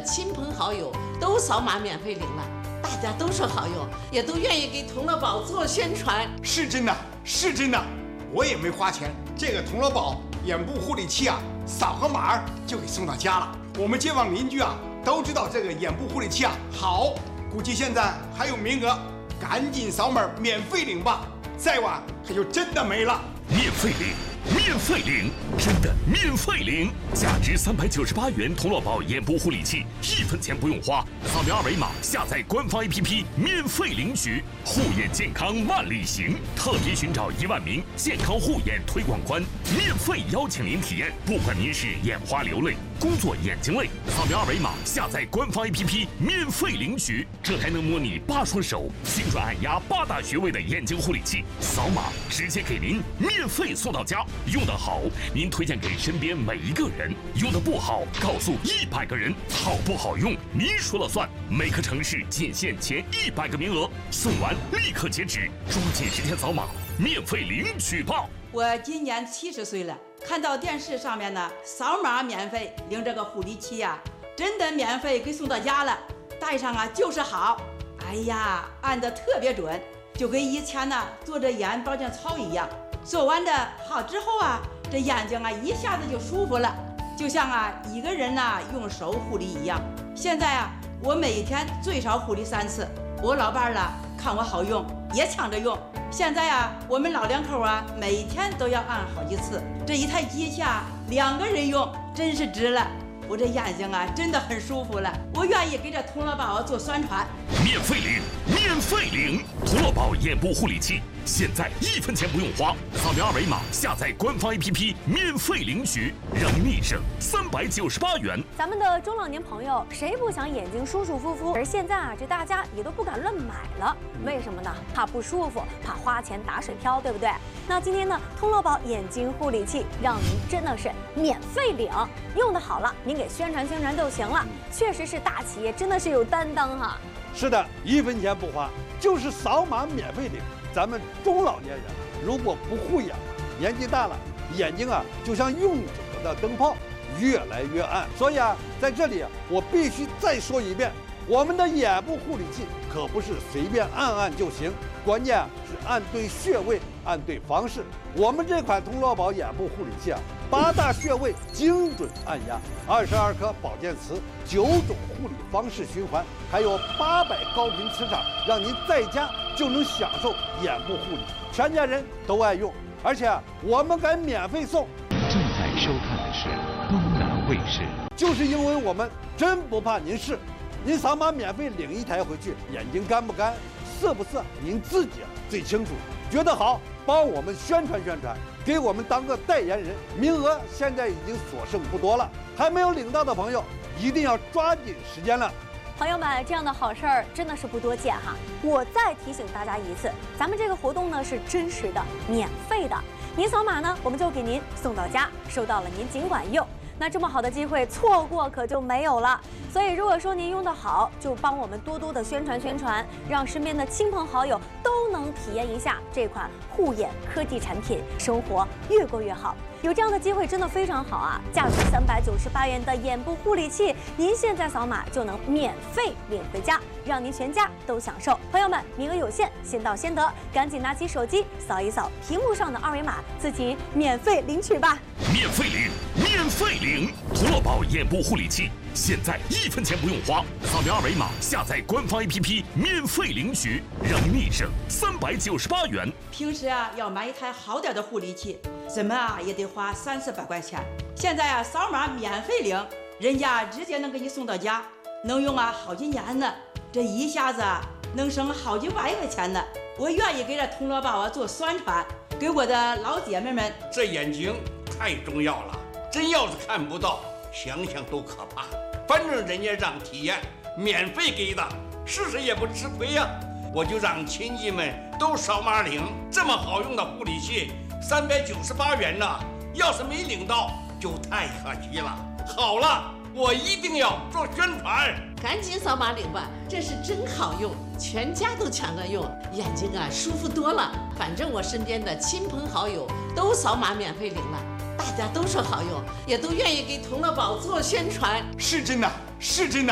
亲朋好友都扫码免费领了，大家都是好友，也都愿意给童乐宝做宣传。 是真的，是真的，我也没花钱，这个童乐宝眼部护理器啊，扫个码就给送到家了。我们街坊邻居啊都知道这个眼部护理器啊好，估计现在还有名额，赶紧扫码免费领吧，再晚可就真的没了。 免费领，免费领，真的免费领！价值398元童乐宝眼部护理器，1分钱不用花，扫描二维码下载官方 APP 免费领取。护眼健康万里行，特别寻找1万名健康护眼推广官，免费邀请您体验。不管您是眼花流泪、工作眼睛累，扫描二维码下载官方 APP 免费领取。这还能模拟8双手精准按压8大穴位的眼睛护理器，扫码直接给您免费送到家。用得好，您推荐给身边每一个人；用得不好，告诉100个人。好不好用，您说了算。每个城市仅限前100个名额，送完立刻截止，抓紧时间扫码，免费领取吧。 我今年70岁了，看到电视上面呢，扫码免费领这个护理器呀，真的免费给送到家了，戴上啊就是好。哎呀，按得特别准，就跟以前呢做这眼保健操一样。做完的好之后啊，这眼睛啊一下子就舒服了，就像啊一个人呢用手护理一样。现在啊，我每天最少护理3次。我老伴儿了看我好用，也抢着用。现在啊，我们老两口啊，每天都要按好几次。这一台机器啊，2个人用，真是值了。我这眼睛啊，真的很舒服了。我愿意给这童乐宝做宣传。 免费领，免费领，童乐宝眼部护理器，现在1分钱不用花，扫描二维码下载官方 APP 免费领取，让您省398元。 咱们的中老年朋友谁不想眼睛舒舒服服？而现在啊，这大家也都不敢乱买了，为什么呢？怕不舒服，怕花钱打水漂，对不对？那今天呢，童乐宝眼睛护理器让您真的是免费领，用的好了，您给宣传宣传就行了。确实是大企业，真的是有担当哈。 是的，1分钱不花，就是扫码免费领。咱们中老年人如果不护眼，年纪大了，眼睛啊就像用久了的灯泡，越来越暗。所以啊，在这里我必须再说一遍，我们的眼部护理器可不是随便按按就行，关键是按对穴位，按对方式。我们这款童乐宝眼部护理器啊，8大穴位精准按压，22颗保健词，9种护理方式循环，还有800高频磁场，让您在家就能享受眼部护理，全家人都爱用。而且我们敢免费送。 正在收看的是东南卫视。 就是因为我们真不怕您试，您扫码免费领1台回去，眼睛干不干、涩不涩，您自己最清楚。觉得好，帮我们宣传宣传，给我们当个代言人。名额现在已经所剩不多了，还没有领到的朋友一定要抓紧时间了。 朋友们，这样的好事儿真的是不多见哈。我再提醒大家一次，咱们这个活动呢是真实的、免费的。您扫码呢，我们就给您送到家，收到了您尽管用。那这么好的机会，错过可就没有了。所以如果说您用得好，就帮我们多多的宣传宣传，让身边的亲朋好友都能体验一下这款护眼科技产品，生活越过越好。有这样的机会真的非常好啊！价值398元的眼部护理器，您现在扫码就能免费领回家，让您全家都享受。朋友们，名额有限，先到先得，赶紧拿起手机扫一扫屏幕上的二维码，自己免费领取吧！ 免费领，免费领，童乐宝眼部护理器，现在1分钱不用花，扫描二维码下载官方 APP 免费领取，让您省398元。 平时啊要买一台好点的护理器，怎么啊也得花300-400块钱。现在啊扫码免费领，人家直接能给你送到家，能用啊好几年呢。这一下子啊能省好几万块钱呢。我愿意给这童乐宝啊做宣传，给我的老姐妹们。 这眼睛太重要了，真要是看不到，想想都可怕。反正人家让体验，免费给的，试试也不吃亏呀。我就让亲戚们都扫码领，这么好用的护理器，398元呢，要是没领到就太可惜了。好了，我一定要做宣传， 赶紧扫码领吧，这是真好用，全家都抢着用，眼睛啊舒服多了。反正我身边的亲朋好友都扫码免费领了，大家都是好友，也都愿意给童乐宝做宣传。 是真的，是真的。